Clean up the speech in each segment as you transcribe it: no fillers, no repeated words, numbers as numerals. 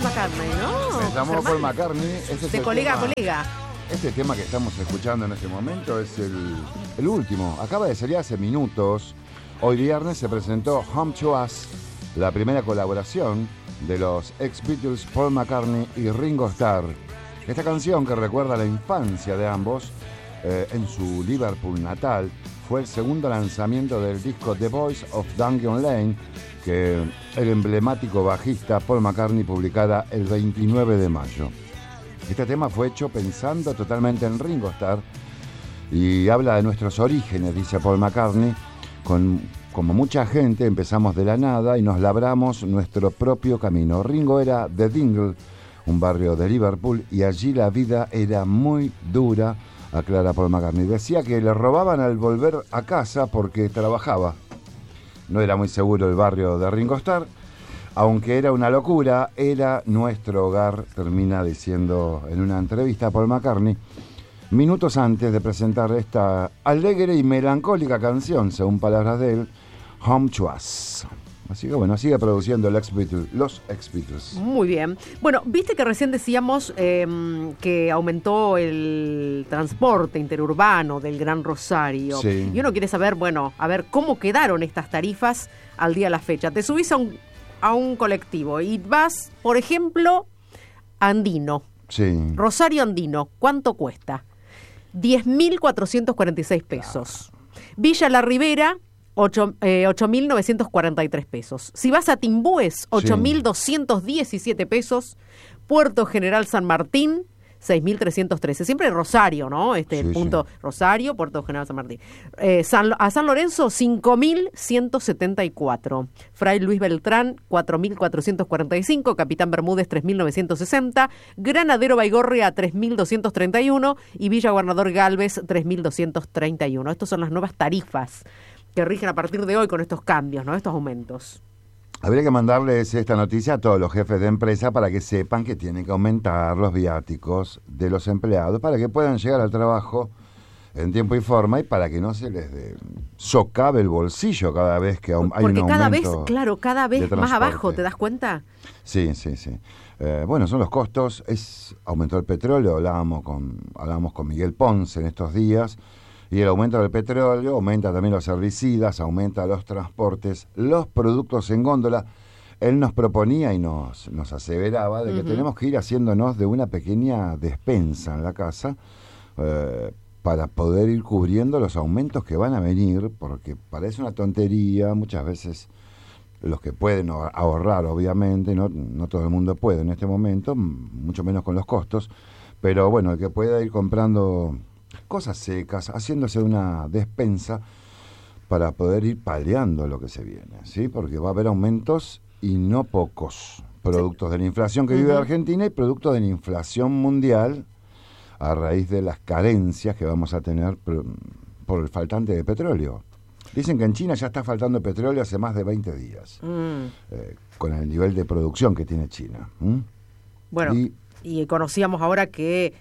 McCartney, ¿no? Me llamó Germán? Paul McCartney. Este es De el colega tema, a colega. Este tema que estamos escuchando en este momento es el último. Acaba de salir hace minutos. Hoy viernes se presentó Home to Us, la primera colaboración de los ex-Beatles Paul McCartney y Ringo Starr. Esta canción, que recuerda la infancia de ambos en su Liverpool natal, fue el segundo lanzamiento del disco The Voice of Dungeon Lane, que el emblemático bajista Paul McCartney publicara el 29 de mayo. Este tema fue hecho pensando totalmente en Ringo Starr y habla de nuestros orígenes, dice Paul McCartney. Como mucha gente, empezamos de la nada y nos labramos nuestro propio camino. Ringo era de Dingle, un barrio de Liverpool, y allí la vida era muy dura, aclara Paul McCartney. Decía que le robaban al volver a casa porque trabajaba. No era muy seguro el barrio de Ringo Starr, aunque era una locura, era nuestro hogar, termina diciendo en una entrevista a Paul McCartney, minutos antes de presentar esta alegre y melancólica canción, según palabras de él, Home to Us. Así que bueno, sigue produciendo los ex-Beatles. Muy bien. Bueno, viste que recién decíamos que aumentó el transporte interurbano del Gran Rosario. Sí. Y uno quiere saber, bueno, a ver, ¿cómo quedaron estas tarifas al día de la fecha? Te subís a un colectivo y vas, por ejemplo, a Andino. Sí. Rosario Andino, ¿cuánto cuesta? 10.446 pesos. Villa La Ribera, 8.943 pesos. Si vas a Timbúes, 8.217 pesos. Puerto General San Martín, 6.313. Siempre Rosario, ¿no? El punto Rosario, Puerto General San Martín. A San Lorenzo, 5.174. Fray Luis Beltrán, 4.445. Capitán Bermúdez, 3.960. Granadero Baigorria, 3.231. Y Villa Gobernador Galvez, 3.231. Estas son las nuevas tarifas que rigen a partir de hoy con estos cambios, ¿no? Estos aumentos. Habría que mandarles esta noticia a todos los jefes de empresa para que sepan que tienen que aumentar los viáticos de los empleados para que puedan llegar al trabajo en tiempo y forma y para que no se les socave el bolsillo cada vez que hay un aumento. Porque cada vez más abajo, ¿te das cuenta? Sí. Bueno, son los costos. Aumentó el petróleo, hablábamos con Miguel Ponce en estos días. Y el aumento del petróleo aumenta también los herbicidas, aumenta los transportes, los productos en góndola. Él nos proponía y nos aseveraba de que tenemos que ir haciéndonos de una pequeña despensa en la casa para poder ir cubriendo los aumentos que van a venir, porque parece una tontería, muchas veces los que pueden ahorrar, obviamente, no todo el mundo puede en este momento, mucho menos con los costos, pero bueno, el que pueda ir comprando cosas secas, haciéndose una despensa para poder ir paliando lo que se viene, ¿sí? Porque va a haber aumentos y no pocos, productos de la inflación que vive Argentina y productos de la inflación mundial a raíz de las carencias que vamos a tener por el faltante de petróleo. Dicen que en China ya está faltando petróleo hace más de 20 días, con el nivel de producción que tiene China. Bueno, y conocíamos ahora que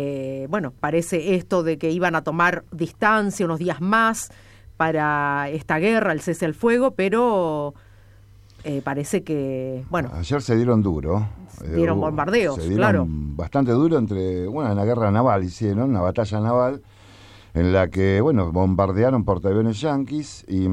parece esto de que iban a tomar distancia unos días más para esta guerra, el cese al fuego, pero parece que, ayer se dieron duro. Dieron bombardeos, se dieron bastante duro en la guerra naval hicieron, una batalla naval, en la que, bombardearon portaaviones yanquis y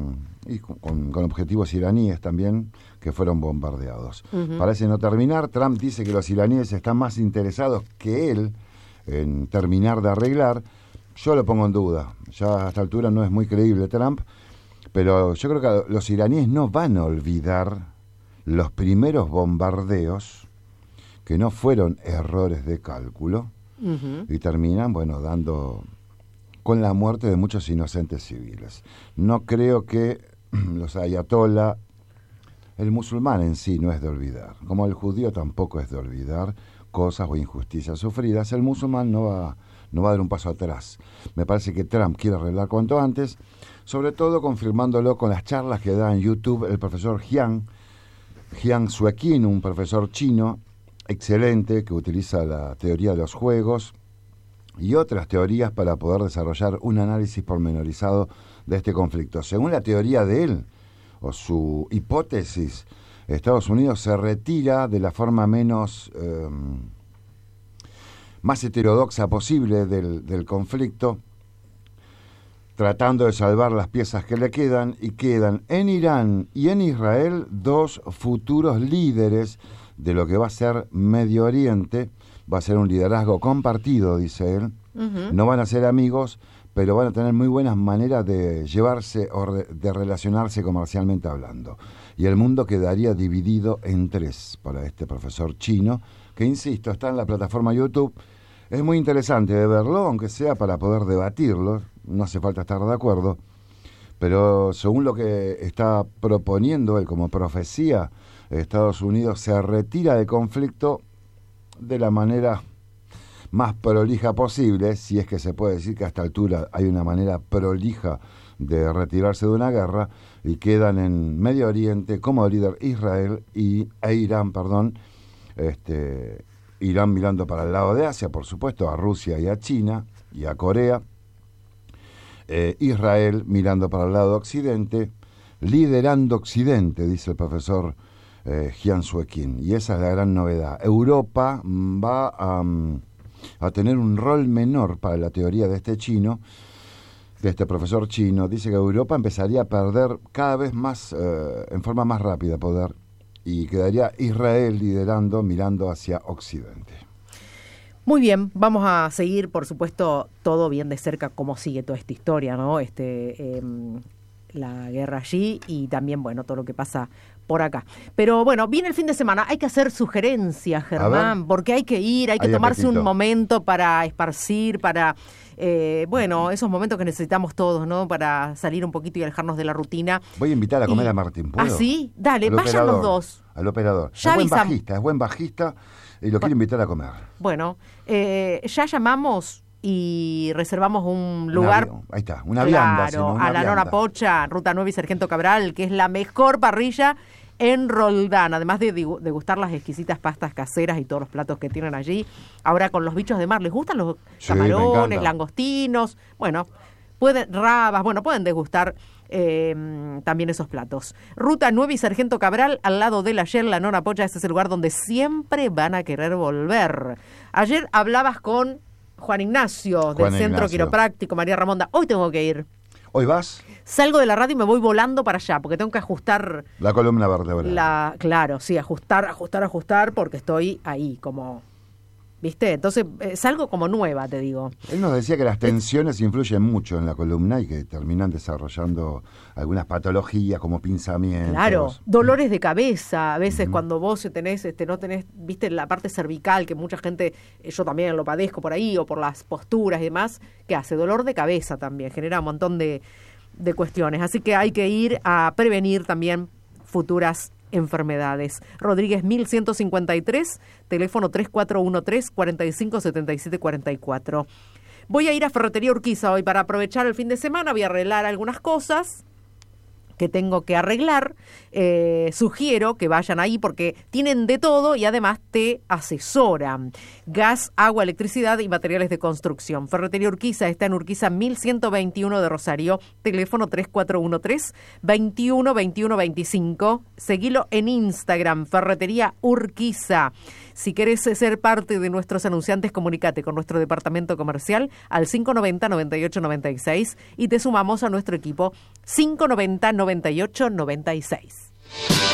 con objetivos iraníes también, que fueron bombardeados. Parece no terminar. Trump dice que los iraníes están más interesados que él en terminar de arreglar. Yo lo pongo en duda. Ya a esta altura no es muy creíble Trump, pero yo creo que los iraníes no van a olvidar los primeros bombardeos, que no fueron errores de cálculo, y terminan, dando con la muerte de muchos inocentes civiles. No creo que los ayatolá, el musulmán en sí no es de olvidar, como el judío tampoco es de olvidar cosas o injusticias sufridas. El musulmán no va a dar un paso atrás. Me parece que Trump quiere arreglar cuanto antes, sobre todo confirmándolo con las charlas que da en YouTube el profesor Jiang Suekin, un profesor chino excelente que utiliza la teoría de los juegos y otras teorías para poder desarrollar un análisis pormenorizado de este conflicto. Según la teoría de él, o su hipótesis, Estados Unidos se retira de la forma más heterodoxa posible del conflicto, tratando de salvar las piezas que le quedan, y quedan en Irán y en Israel dos futuros líderes de lo que va a ser Medio Oriente. Va a ser un liderazgo compartido, dice él. No van a ser amigos, pero van a tener muy buenas maneras de llevarse o de relacionarse comercialmente hablando. Y el mundo quedaría dividido en tres para este profesor chino, que, insisto, está en la plataforma YouTube. Es muy interesante de verlo, aunque sea para poder debatirlo. No hace falta estar de acuerdo. Pero según lo que está proponiendo él como profecía, Estados Unidos se retira del conflicto de la manera más prolija posible, si es que se puede decir que a esta altura hay una manera prolija de retirarse de una guerra, y quedan en Medio Oriente como líder Israel e Irán, Irán mirando para el lado de Asia, por supuesto, a Rusia y a China y a Corea, Israel mirando para el lado de Occidente, liderando Occidente, dice el profesor Jian Suekin, y esa es la gran novedad. Europa va a tener un rol menor para la teoría de este profesor chino. Dice que Europa empezaría a perder cada vez más, en forma más rápida, poder, y quedaría Israel liderando, mirando hacia Occidente. Muy bien, vamos a seguir, por supuesto, todo bien de cerca cómo sigue toda esta historia, ¿no? La guerra allí y también, bueno, todo lo que pasa por acá. Pero bueno, viene el fin de semana, hay que hacer sugerencias, Germán, porque hay que ir, hay que tomarse un momento para esparcir, para, esos momentos que necesitamos todos, ¿no? Para salir un poquito y alejarnos de la rutina. Voy a invitar a comer a Martín, ¿puedo? ¿Ah, sí? Dale, vayan los dos. Al operador. Ya es buen bajista y lo quiero invitar a comer. Bueno, ya llamamos y reservamos un lugar. Ahí está, una vianda. Claro, a la Nona Pocha, Ruta 9 y Sargento Cabral, que es la mejor parrilla en Roldán, además de degustar las exquisitas pastas caseras y todos los platos que tienen allí. Ahora con los bichos de mar, ¿les gustan los camarones, langostinos? Bueno, pueden degustar también esos platos. Ruta 9 y Sargento Cabral, al lado del Ayer, la Nona Pocha, ese es el lugar donde siempre van a querer volver. Ayer hablabas con Juan Ignacio, del Centro Quiropráctico María Ramonda. Hoy tengo que ir. ¿Hoy vas? Salgo de la radio y me voy volando para allá, porque tengo que ajustar la columna vertebral. Claro, sí, ajustar, porque estoy ahí como, ¿viste? Entonces salgo como nueva, te digo. Él nos decía que las tensiones influyen mucho en la columna y que terminan desarrollando algunas patologías como pinzamientos. Claro, dolores de cabeza, a veces cuando vos tenés, no tenés, viste, la parte cervical, que mucha gente, yo también lo padezco por ahí, o por las posturas y demás, que hace dolor de cabeza también, genera un montón de cuestiones. Así que hay que ir a prevenir también futuras enfermedades. Rodríguez 1153, teléfono 3413-457744. Voy a ir a Ferretería Urquiza hoy para aprovechar el fin de semana, voy a arreglar algunas cosas que tengo que arreglar. Sugiero que vayan ahí porque tienen de todo y además te asesoran. Gas, agua, electricidad y materiales de construcción. Ferretería Urquiza está en Urquiza 1121 de Rosario. Teléfono 3413-212125. Seguilo en Instagram, Ferretería Urquiza. Si querés ser parte de nuestros anunciantes, comunicate con nuestro departamento comercial al 590-9896 y te sumamos a nuestro equipo 590-9896.